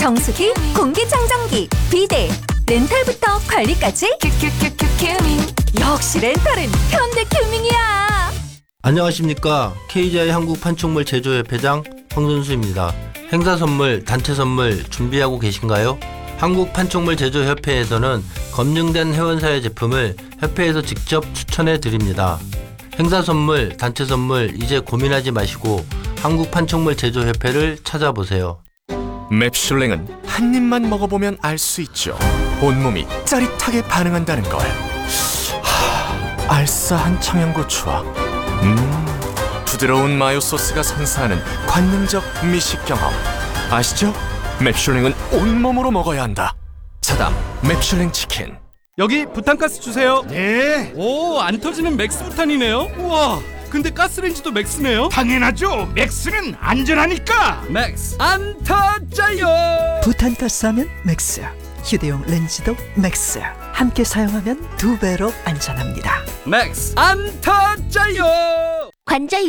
정수기, 공기청정기, 비데, 렌탈부터 관리까지 큐큐큐큐 큐밍. 역시 렌탈은 현대큐밍이야. 안녕하십니까. KGI 한국판촉물 제조협회장 황선수입니다. 행사 선물, 단체 선물 준비하고 계신가요? 한국판촉물 제조협회에서는 검증된 회원사의 제품을 협회에서 직접 추천해 드립니다. 행사 선물, 단체 선물 이제 고민하지 마시고 한국판촉물 제조협회를 찾아보세요. 맵슐랭은 한 입만 먹어보면 알 수 있죠. 온몸이 짜릿하게 반응한다는 걸. 알싸한 청양고추와 부드러운 마요 소스가 선사하는 관능적 미식 경험. 아시죠? 맵슐랭은 온몸으로 먹어야 한다. 차담 맵슐랭 치킨. 여기 부탄가스 주세요. 네, 오, 안 터지는 맥스 부탄이네요. 우와, 근데 가스레인지도 맥스네요. 당연하죠. 맥스는 안전하니까. 맥스 안 터져요. 부탄가스 하면 맥스, 휴대용 렌즈도 맥스. 함께 사용하면 2배로 안전합니다. 맥스 안 터져요. 관절